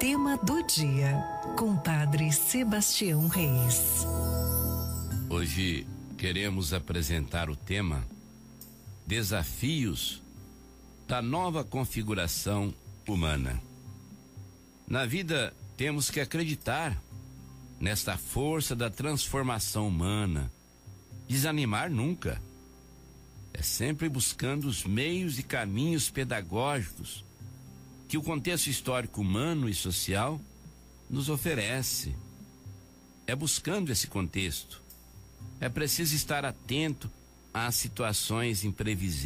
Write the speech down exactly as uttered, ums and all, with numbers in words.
Tema do dia, com Padre Sebastião Reis. Hoje queremos apresentar o tema Desafios da nova configuração humana. Na vida temos que acreditar nesta força da transformação humana, desanimar nunca. É sempre buscando os meios e caminhos pedagógicos que o contexto histórico humano e social nos oferece. É buscando esse contexto. É preciso estar atento às situações imprevisíveis.